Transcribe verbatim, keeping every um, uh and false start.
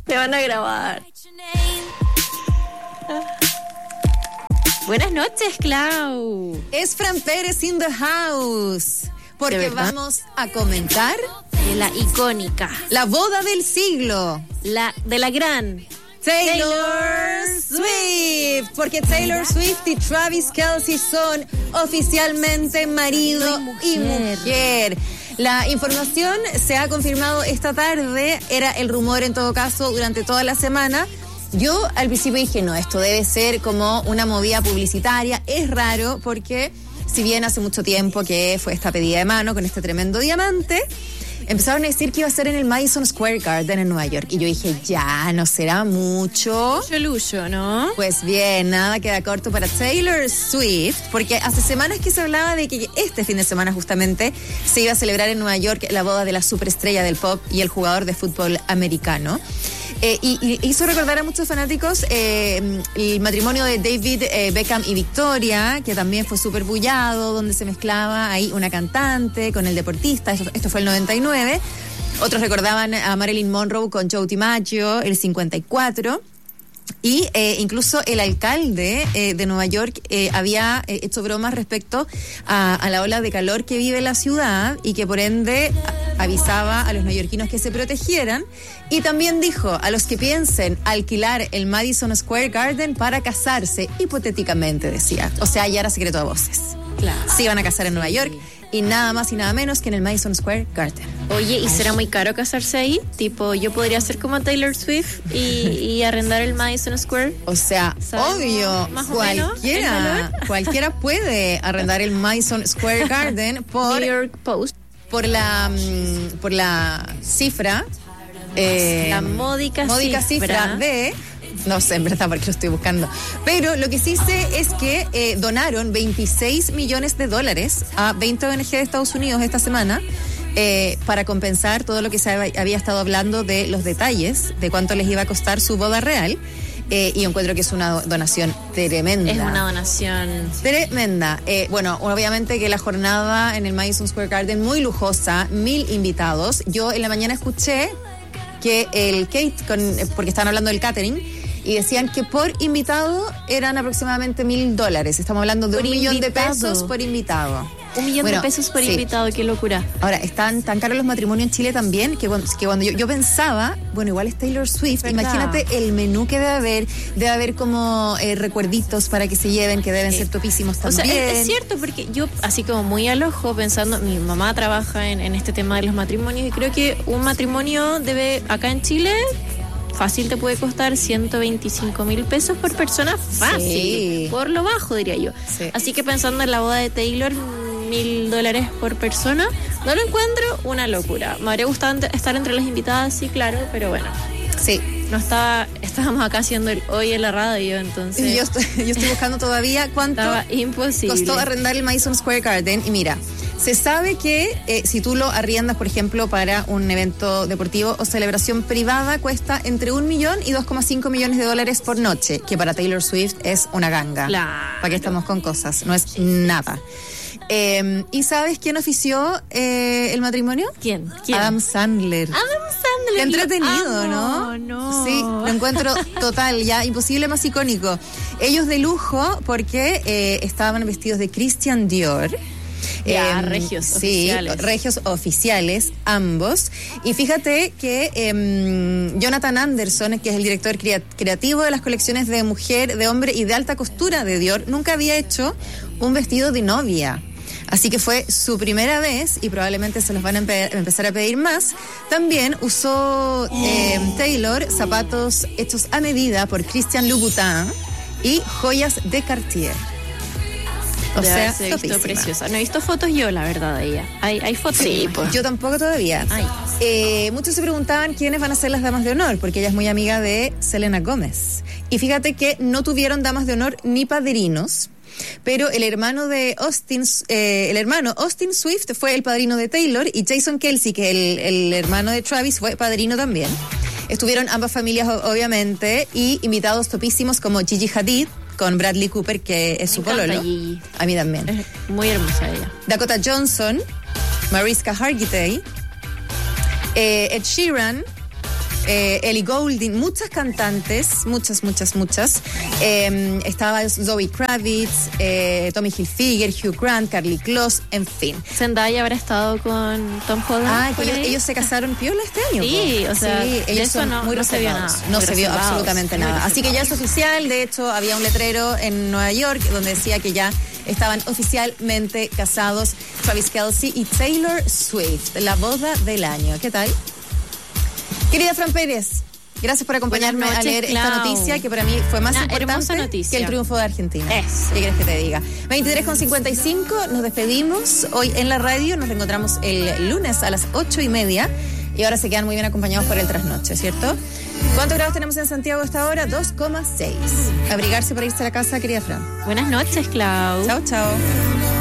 Te van a grabar. Buenas noches, Clau. Es Fran Pérez in the house. Porque vamos a comentar de la icónica, la boda del siglo, la de la gran Taylor, Taylor Swift. Porque Taylor Swift y Travis Kelce son oficialmente marido y mujer. y mujer. La información se ha confirmado esta tarde, era el rumor en todo caso durante toda la semana. Yo al principio dije, no, esto debe ser como una movida publicitaria. Es raro porque si bien hace mucho tiempo que fue esta pedida de mano con este tremendo diamante, empezaron a decir que iba a ser en el Madison Square Garden en Nueva York. Y yo dije, ya, no será mucho. Mucho lujo, ¿no? Pues bien, nada queda corto para Taylor Swift, porque hace semanas que se hablaba de que este fin de semana justamente se iba a celebrar en Nueva York la boda de la superestrella del pop y el jugador de fútbol americano. Eh, y, y hizo recordar a muchos fanáticos eh, el matrimonio de David eh, Beckham y Victoria, que también fue súper bullado, donde se mezclaba ahí una cantante con el deportista. Esto, esto fue el noventa y nueve. Otros recordaban a Marilyn Monroe con Joe DiMaggio, el cincuenta y cuatro. Y eh, incluso el alcalde eh, de Nueva York eh, había eh, hecho bromas respecto a, a la ola de calor que vive la ciudad y que por ende a, avisaba a los neoyorquinos que se protegieran. Y también dijo a los que piensen alquilar el Madison Square Garden para casarse, hipotéticamente decía. O sea, ya era secreto de voces. Claro. Se iban a casar en Nueva York y nada más y nada menos que en el Madison Square Garden. Oye, ¿y será muy caro casarse ahí? Tipo, yo podría ser como Taylor Swift y, y arrendar el Madison Square. O sea, obvio, más o cualquiera, cualquiera puede arrendar el Madison Square Garden por New York Post, por la por la cifra, eh, la módica, módica cifra, cifra de, no sé en verdad porque lo estoy buscando, pero lo que sí sé es que eh, donaron veintiséis millones de dólares a veinte O N G de Estados Unidos esta semana eh, para compensar todo lo que se había estado hablando de los detalles de cuánto les iba a costar su boda real. Eh, y encuentro que es una donación tremenda. Es una donación tremenda. Eh, bueno, obviamente que la jornada en el Madison Square Garden muy lujosa, mil invitados. Yo en la mañana escuché que el Kate, con, porque estaban hablando del catering, y decían que por invitado eran aproximadamente mil dólares. Estamos hablando de por un invitado. millón de pesos por invitado. Un millón bueno, de pesos por sí. invitado, qué locura. Ahora, están tan caros los matrimonios en Chile también, que cuando, que cuando yo, yo pensaba, bueno, igual es Taylor Swift, ¿verdad? Imagínate el menú que debe haber, debe haber como eh, recuerditos para que se lleven, que deben sí. ser topísimos también. O sea, es, es cierto, porque yo, así como muy al ojo, pensando, mi mamá trabaja en, en este tema de los matrimonios, y creo que un matrimonio debe, acá en Chile, fácil te puede costar ciento veinticinco mil pesos por persona, fácil, sí. por lo bajo diría yo. Sí. Así que pensando en la boda de Taylor, mil dólares por persona, no lo encuentro una locura. Me habría gustado estar entre las invitadas, sí, claro, pero bueno. Sí. No estaba, estábamos acá haciendo el hoy en la radio, entonces. Yo estoy, yo estoy buscando todavía cuánto estaba imposible. Costó arrendar el Madison Square Garden. Y mira, se sabe que eh, si tú lo arriendas, por ejemplo, para un evento deportivo o celebración privada, cuesta entre un millón y dos coma cinco millones de dólares por noche, que para Taylor Swift es una ganga. Claro. ¿Para qué estamos con cosas? No es nada. Eh, ¿Y sabes quién ofició eh, el matrimonio? ¿Quién? ¿Quién? Adam Sandler. Adam Sandler. Qué entretenido, amo, ¿no? No. Sí, lo encuentro total, ya imposible más icónico. Ellos de lujo porque eh, estaban vestidos de Christian Dior. Ya, eh, regios sí, oficiales. regios oficiales, ambos. Y fíjate que eh, Jonathan Anderson, que es el director crea- creativo de las colecciones de mujer, de hombre y de alta costura de Dior, nunca había hecho un vestido de novia. Así que fue su primera vez y probablemente se los van a empe- empezar a pedir más. También usó eh, Taylor zapatos hechos a medida por Christian Louboutin y joyas de Cartier. O Debe sea, haberse visto topísima. preciosa. No he visto fotos yo, la verdad, de ella. Hay, hay fotos. Sí, pues. Yo tampoco todavía. Eh, muchos se preguntaban quiénes van a ser las damas de honor, porque ella es muy amiga de Selena Gómez. Y fíjate que no tuvieron damas de honor ni padrinos. Pero el hermano de Austin, eh, el hermano Austin Swift fue el padrino de Taylor y Jason Kelce, que el, el hermano de Travis, fue padrino también. Estuvieron ambas familias, obviamente, y invitados topísimos como Gigi Hadid con Bradley Cooper, que es su pololo. Gigi. A mí también. Es muy hermosa ella. Dakota Johnson, Mariska Hargitay, eh, Ed Sheeran, eh, Ellie Goulding, muchas cantantes, muchas, muchas, muchas. Eh, estaba Zoe Kravitz, eh, Tommy Hilfiger, Hugh Grant, Karlie Kloss, en fin. Zendaya habrá estado con Tom Holland. Ah, que ellos, ellos se casaron piola este año. Sí, po. o sea, sí, ellos eso son no, muy no se vio reservados. nada. No Muy se vio reservados, absolutamente muy nada. Así que ya es reservados. oficial. De hecho, había un letrero en Nueva York donde decía que ya estaban oficialmente casados Travis Kelce y Taylor Swift. La boda del año. ¿Qué tal? Querida Fran Pérez, gracias por acompañarme Buenas noches, a leer Clau. esta noticia que para mí fue más Una importante hermosa noticia. que el triunfo de Argentina. Eso. ¿Qué quieres que te diga? veintitrés con cincuenta y cinco, nos despedimos hoy en la radio. Nos reencontramos el lunes a las ocho y media. Y ahora se quedan muy bien acompañados por el trasnoche, ¿cierto? ¿Cuántos grados tenemos en Santiago a esta hora? dos coma seis. Abrigarse para irse a la casa, querida Fran. Buenas noches, Clau. Chao, chao.